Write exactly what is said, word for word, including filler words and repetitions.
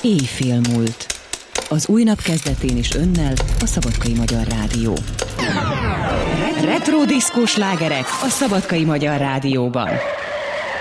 Éjfél múlt. Az új nap kezdetén is önnel a Szabadkai Magyar Rádió. Retro diszkó slágerek a Szabadkai Magyar Rádióban.